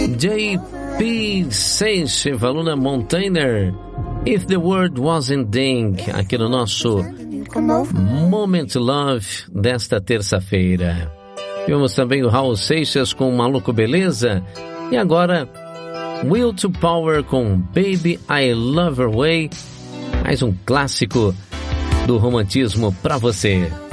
J.P. Seixas, Valuna Mountainer, If the World Wasn't Ding, aqui no nosso Moment Love desta terça-feira. Vimos também o Raul Seixas com Maluco Beleza, e agora Will to Power com Baby I Love Her Way, mais um clássico do romantismo pra você.